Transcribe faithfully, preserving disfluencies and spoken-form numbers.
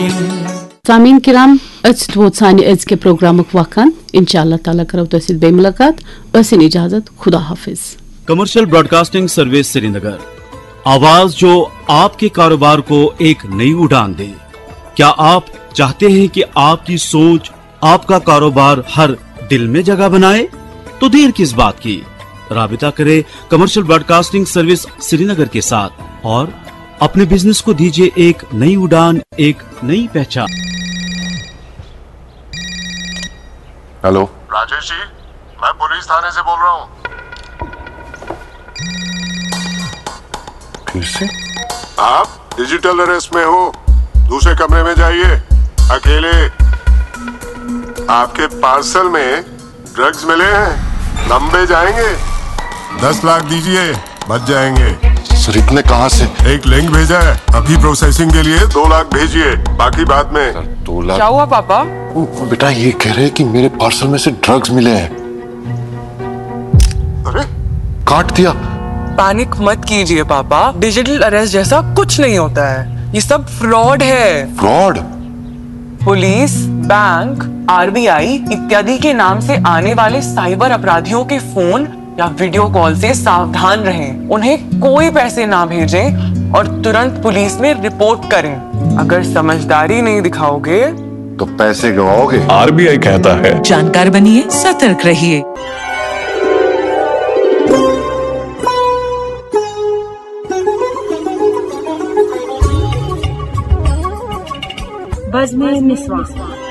सामीन किराम अच वो सानी अज के प्रोग्राम वकान इंशाअल्लाह ताला करो तसिल बे मुलाकात असिन इजाजत खुदा हाफिज। कमर्शियल ब्रॉडकास्टिंग सर्विस श्रीनगर, आवाज जो आपके कारोबार को एक नई उड़ान दे। क्या आप चाहते हैं कि आपकी सोच आपका कारोबार हर दिल में जगह बनाए? तो देर किस बात की, राबिता करें कमर्शियल ब्रॉडकास्टिंग सर्विस श्रीनगर के साथ और अपने बिजनेस को दीजिए एक नई उड़ान, एक नई पहचान। हेलो राजेश जी, मैं पुलिस थाने से बोल रहा हूँ। फिर से? आप डिजिटल अरेस्ट में हो, दूसरे कमरे में जाइए अकेले। आपके पार्सल में ड्रग्स मिले हैं, लंबे जाएंगे। दस लाख दीजिए, बच जाएंगे। सर इतने कहाँ से? एक लिंक भेजा है, अभी प्रोसेसिंग के लिए दो लाख भेजिए, बाकी बाद में। सर दो लाख? क्या हुआ पापा? ओ, बेटा ये कह रहे हैं कि मेरे पार्सल में से ड्रग्स मिले हैं। अरे काट दिया। पैनिक मत कीजिए पापा, डिजिटल अरेस्ट जैसा कुछ नहीं होता है, ये सब फ्रॉड है। फ्रॉड? पुलिस, बैंक, आरबीआई इत्यादि के नाम से आने वाले साइबर अपराधियों के फोन या वीडियो कॉल से सावधान रहें। उन्हें कोई पैसे ना भेजें और तुरंत पुलिस में रिपोर्ट करें। अगर समझदारी नहीं दिखाओगे तो पैसे गवाओगे। आरबीआई कहता है जानकार बनिए, सतर्क रहिए। बज़्म-ए-निस्वां।